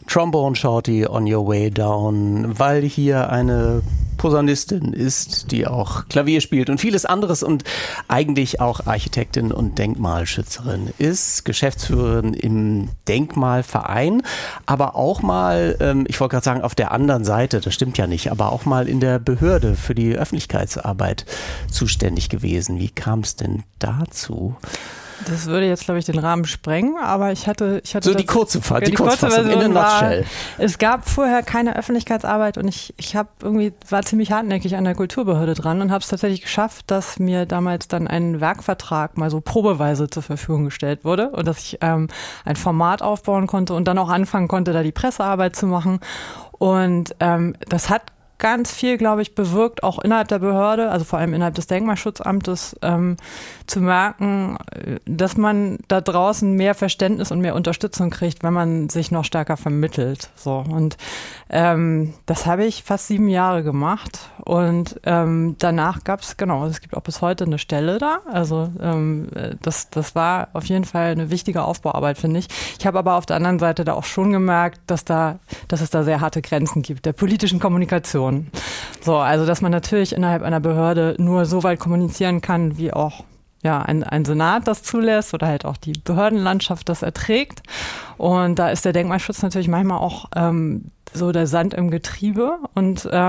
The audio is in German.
Trombone Shorty on Your Way Down, weil hier eine Posaunistin ist, die auch Klavier spielt und vieles anderes und eigentlich auch Architektin und Denkmalschützerin ist, Geschäftsführerin im Denkmalverein, aber auch mal, ich wollte gerade sagen, auf der anderen Seite, das stimmt ja nicht, aber auch mal in der Behörde für die Öffentlichkeitsarbeit zuständig gewesen. Wie kam es denn dazu? Das würde jetzt, glaube ich, den Rahmen sprengen, aber ich hatte so die kurze Kurzfassung in a nutshell. Es gab vorher keine Öffentlichkeitsarbeit und ich war ziemlich hartnäckig an der Kulturbehörde dran und habe es tatsächlich geschafft, dass mir damals dann ein Werkvertrag mal so probeweise zur Verfügung gestellt wurde und dass ich ein Format aufbauen konnte und dann auch anfangen konnte, da die Pressearbeit zu machen. Und das hat ganz viel, glaube ich, bewirkt, auch innerhalb der Behörde, also vor allem innerhalb des Denkmalschutzamtes, zu merken, dass man da draußen mehr Verständnis und mehr Unterstützung kriegt, wenn man sich noch stärker vermittelt. So. Und das habe ich fast 7 Jahre gemacht. Und danach es gibt auch bis heute eine Stelle da. Also das war auf jeden Fall eine wichtige Aufbauarbeit, finde ich. Ich habe aber auf der anderen Seite da auch schon gemerkt, dass es da sehr harte Grenzen gibt, der politischen Kommunikation. So, also dass man natürlich innerhalb einer Behörde nur so weit kommunizieren kann, wie auch ein Senat das zulässt oder halt auch die Behördenlandschaft das erträgt. Und da ist der Denkmalschutz natürlich manchmal auch so der Sand im Getriebe und